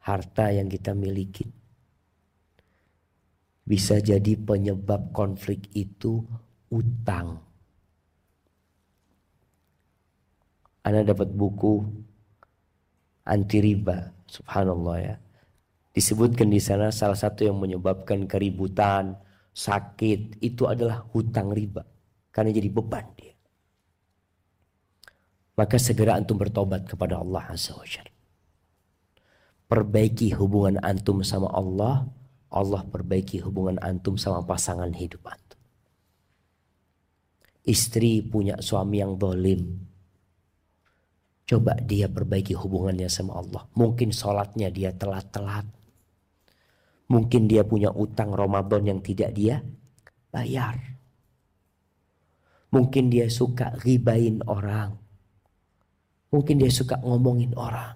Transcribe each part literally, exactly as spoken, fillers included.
harta yang kita miliki. Bisa jadi penyebab konflik itu utang. Ana dapat buku anti riba, subhanallah ya. Disebutkan di sana salah satu yang menyebabkan keributan, sakit itu adalah hutang riba. Karena jadi beban dia. Maka segera antum bertobat kepada Allah Azza wa Jalla. Perbaiki hubungan antum sama Allah, Allah perbaiki hubungan antum sama pasangan hidup antum. Istri punya suami yang zalim, coba dia perbaiki hubungannya sama Allah. Mungkin sholatnya dia telat-telat. Mungkin dia punya utang Ramadan yang tidak dia bayar. Mungkin dia suka ribain orang. Mungkin dia suka ngomongin orang.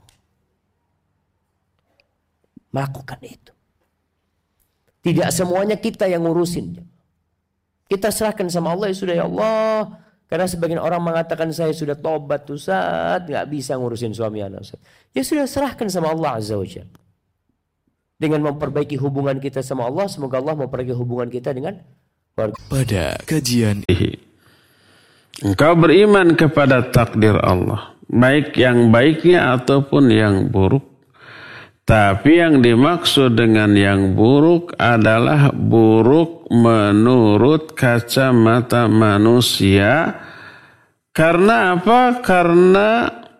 Melakukan itu. Tidak semuanya kita yang ngurusin. Kita serahkan sama Allah, ya sudah ya Allah. Karena sebagian orang mengatakan saya sudah tobat Ustaz, gak bisa ngurusin suami anak Ustaz. Ya sudah, serahkan sama Allah Azza wa Jalla. Dengan memperbaiki hubungan kita sama Allah, semoga Allah memperbaiki hubungan kita dengan keluarga. Pada kajian ini, engkau beriman kepada takdir Allah, baik yang baiknya ataupun yang buruk. Tapi yang dimaksud dengan yang buruk adalah buruk menurut kacamata manusia. Karena apa? Karena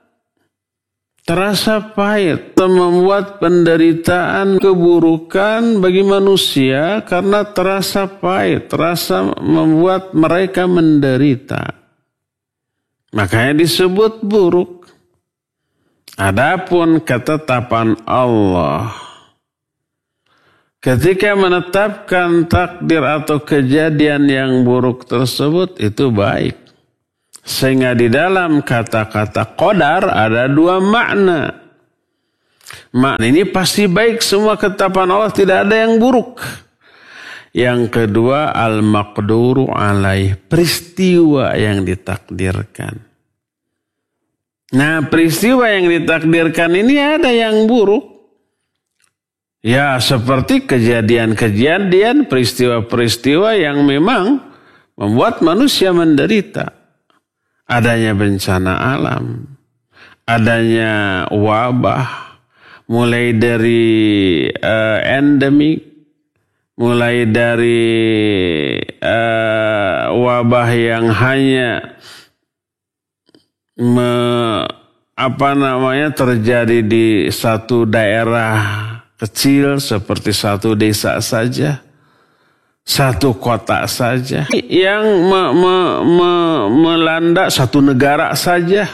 terasa pahit, membuat penderitaan, keburukan bagi manusia karena terasa pahit, terasa membuat mereka menderita. Makanya disebut buruk. Adapun ketetapan Allah, ketika menetapkan takdir atau kejadian yang buruk tersebut itu baik. Sehingga di dalam kata-kata qadar ada dua makna. Makna ini pasti baik, semua ketetapan Allah tidak ada yang buruk. Yang kedua al-maqduru alaih, peristiwa yang ditakdirkan. Nah, peristiwa yang ditakdirkan ini ada yang buruk. Ya, seperti kejadian-kejadian, peristiwa-peristiwa yang memang membuat manusia menderita. Adanya bencana alam, adanya wabah, mulai dari uh, endemik, mulai dari uh, wabah yang hanya Me, apa namanya terjadi di satu daerah kecil seperti satu desa saja, satu kota saja, yang me, me, me, melanda satu negara saja.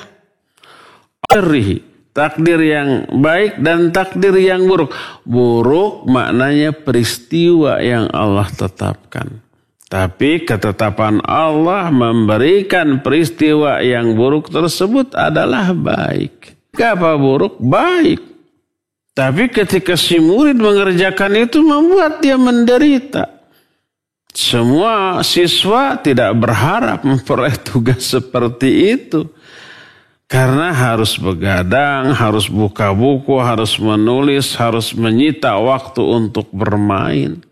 Takdir yang baik dan takdir yang buruk. Buruk maknanya peristiwa yang Allah tetapkan. Tapi ketetapan Allah memberikan peristiwa yang buruk tersebut adalah baik. Apa buruk? Baik. Tapi ketika si murid mengerjakan itu membuat dia menderita. Semua siswa tidak berharap memperoleh tugas seperti itu. Karena harus begadang, harus buka buku, harus menulis, harus menyita waktu untuk bermain.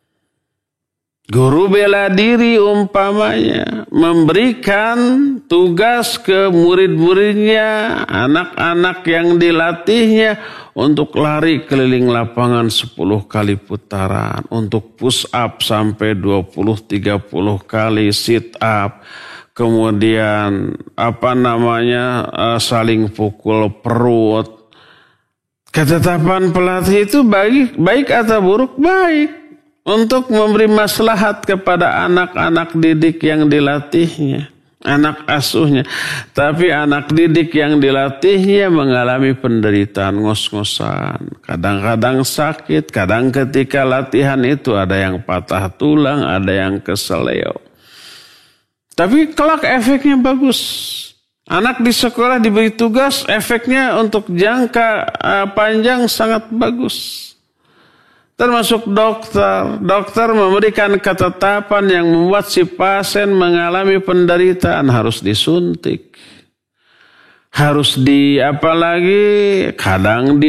Guru bela diri umpamanya memberikan tugas ke murid-muridnya, anak-anak yang dilatihnya untuk lari keliling lapangan sepuluh kali putaran, untuk push up sampai dua puluh tiga puluh kali, sit up, kemudian apa namanya saling pukul perut. Ketetapan pelatih itu baik, baik atau buruk? Baik. Untuk memberi maslahat kepada anak-anak didik yang dilatihnya, anak asuhnya. Tapi anak didik yang dilatihnya mengalami penderitaan ngos-ngosan. Kadang-kadang sakit, kadang ketika latihan itu ada yang patah tulang, ada yang keseleo. Tapi kelak efeknya bagus. Anak di sekolah diberi tugas, efeknya untuk jangka panjang sangat bagus. Termasuk dokter. Dokter memberikan ketetapan yang membuat si pasien mengalami penderitaan. Harus disuntik. Harus di apalagi kadang di